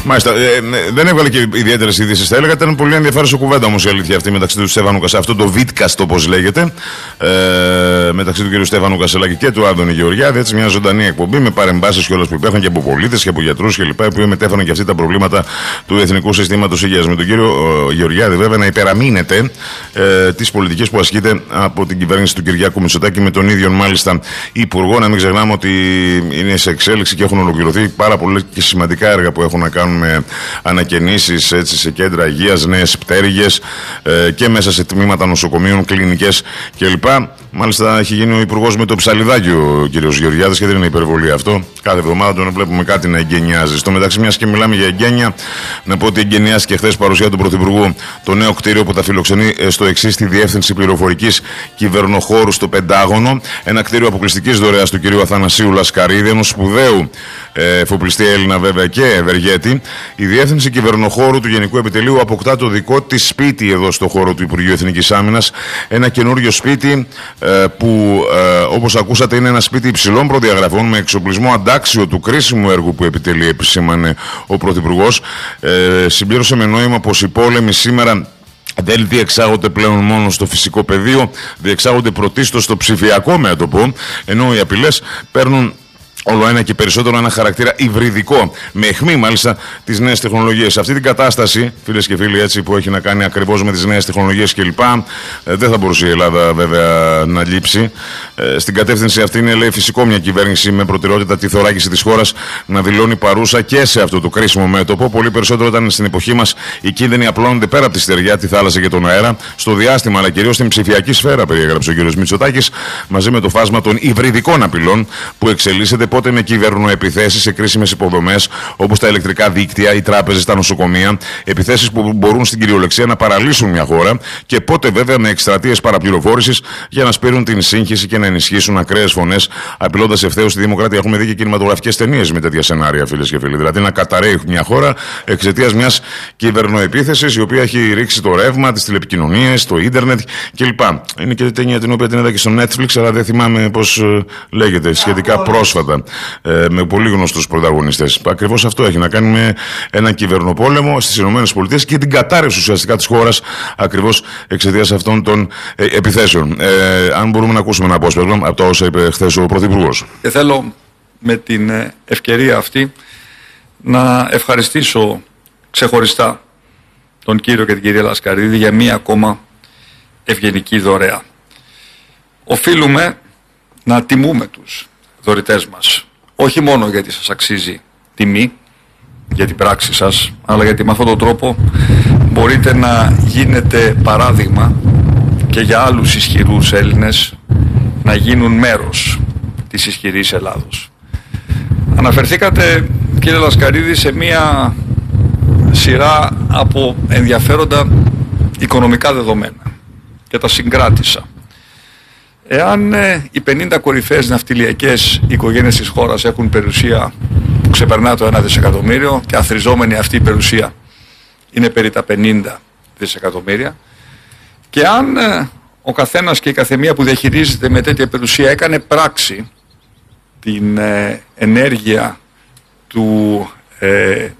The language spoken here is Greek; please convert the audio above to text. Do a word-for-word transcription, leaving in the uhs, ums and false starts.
Μάλιστα. Ε, δεν έβγαλε και ιδιαίτερες ειδήσεις, θα έλεγα. Ήταν πολύ ενδιαφέρουσα κουβέντα όμως η αλήθεια αυτή μεταξύ του Στέφανου Κασά, αυτό το βίτκαστ όπως λέγεται, ε, μεταξύ του κ. Στέφανου Κασελάκη και του Άδωνη Γεωργιάδη. Έτσι, μια ζωντανή εκπομπή με παρεμβάσεις κιόλας που υπήρχαν και από πολίτες και από γιατρούς κλπ. Που μετέφεραν και αυτοί τα προβλήματα του Εθνικού Συστήματος Υγείας. Με τον κύριο ε, Γεωργιάδη, βέβαια, να υπεραμείνεται ε, τις πολιτικές που ασκείται από την κυβέρνηση του Κυριάκου Μητσοτάκη, με τον ίδιο μάλιστα υπουργό. Να μην ξεχνάμε ότι είναι σε εξέλιξη και έχουν ολοκληρωθεί πάρα πολλά και σημαντικά έργα που έχουν να κάνουν με ανακαινήσεις έτσι, σε κέντρα υγείας, νέες πτέρυγες ε, και μέσα σε τμήματα νοσοκομείων, κλινικές κλπ. Μάλιστα έχει γίνει ο υπουργός με το ψαλιδάκι ο κ. Γεωργιάδης και δεν είναι υπερβολή αυτό. Κάθε εβδομάδα τον βλέπουμε κάτι να εγκαινιάζει. Στο μεταξύ, μιας και μιλάμε για εγκαίνια, να πω ότι εγκαινιάστηκε χθες παρουσία του Πρωθυπουργού το νέο κτίριο που θα φιλοξενεί στο εξής τη Διεύθυνση Πληροφορικής Κυβερνοχώρου στο Πεντάγωνο. Ένα κτίριο αποκλειστικής δωρεάς του κ. Αθανασίου Λασκαρίδη, ενός σπουδαίου ε, εφοπλιστή Έλληνα βέβαια και ευεργέτη. Η Διεύθυνση Κυβερνοχώρου του Γενικού Επιτελείου αποκτά το δικό της σπίτι εδώ στο χώρο του Υπουργείου Εθνικής Άμυνας. Ένα καινούριο σπίτι ε, που ε, όπως ακούσατε είναι ένα σπίτι υψηλών προδιαγραφών με εξοπλισμό αντάξιο του κρίσιμου έργου που επιτελεί, επισήμανε ο Πρωθυπουργός. Ε, συμπλήρωσε με νόημα πως οι πόλεμοι σήμερα δεν διεξάγονται πλέον μόνο στο φυσικό πεδίο, διεξάγονται πρωτίστως στο ψηφιακό μέτωπο, ενώ οι απειλές παίρνουν όλο ένα και περισσότερο ένα χαρακτήρα υβριδικό, με αιχμή μάλιστα τις νέες τεχνολογίες. Σε αυτή την κατάσταση, φίλες και φίλοι, έτσι, που έχει να κάνει ακριβώς με τις νέες τεχνολογίες κλπ., ε, δεν θα μπορούσε η Ελλάδα βέβαια να λείψει. Ε, στην κατεύθυνση αυτή είναι, λέει, φυσικό μια κυβέρνηση με προτεραιότητα τη θωράκιση της χώρας να δηλώνει παρούσα και σε αυτό το κρίσιμο μέτωπο. Πολύ περισσότερο όταν στην εποχή μας οι κίνδυνοι απλώνονται πέρα από τη στεριά, τη θάλασσα και τον αέρα, στο διάστημα αλλά κυρίως στην ψηφιακή σφαίρα, περιέγραψε ο κ. Μητσοτάκης, μαζί με το φάσμα των υβριδικών απειλών που εξελίσσεται, πότε με κυβερνοεπιθέσεις σε κρίσιμες υποδομές όπως τα ηλεκτρικά δίκτυα, οι τράπεζες, τα νοσοκομεία, επιθέσεις που μπορούν στην κυριολεξία να παραλύσουν μια χώρα, και πότε βέβαια με εκστρατείες παραπληροφόρησης για να σπείρουν την σύγχυση και να ενισχύσουν ακραίες φωνές, απειλώντας ευθέως τη δημοκρατία. Έχουμε δει και κινηματογραφικές ταινίες με τέτοια σενάρια, φίλες και φίλοι. Δηλαδή να καταραίει μια χώρα εξαιτίας μιας κυβερνοεπίθεσης η οποία έχει ρίξει το ρεύμα, τις τηλεπικοινωνίες, το ίντερνετ κλπ. Είναι και ταινία την οποία την είδα και στο Netflix, αλλά δεν θυμάμαι πώς λέγεται, σχετικά πρόσφατα. Ε, με πολύ γνωστούς πρωταγωνιστές. Ακριβώς αυτό έχει να κάνει με έναν κυβερνοπόλεμο στις ΗΠΑ και την κατάρρευση ουσιαστικά της χώρας ακριβώς εξαιτίας αυτών των ε, επιθέσεων. Ε, αν μπορούμε να ακούσουμε ένα απόσπασμα από τα όσα είπε χθες ο Πρωθυπουργός. Και θέλω με την ευκαιρία αυτή να ευχαριστήσω ξεχωριστά τον κύριο και την κυρία Λασκαρίδη για μία ακόμα ευγενική δωρεά. Οφείλουμε να τιμούμε τους δωρητές μας, όχι μόνο γιατί σας αξίζει τιμή για την πράξη σας, αλλά γιατί με αυτόν τον τρόπο μπορείτε να γίνετε παράδειγμα και για άλλους ισχυρούς Έλληνες να γίνουν μέρος της ισχυρής Ελλάδος. Αναφερθήκατε, κύριε Λασκαρίδη, σε μία σειρά από ενδιαφέροντα οικονομικά δεδομένα και τα συγκράτησα. Εάν ε, οι πενήντα κορυφαίες ναυτιλιακές οικογένειες της χώρας έχουν περιουσία που ξεπερνά το ένα δισεκατομμύριο και αθροιζόμενη αυτή η περιουσία είναι περί τα πενήντα δισεκατομμύρια, και αν ε, ο καθένας και η καθεμία που διαχειρίζεται με τέτοια περιουσία έκανε πράξη την ε, ενέργεια του ε,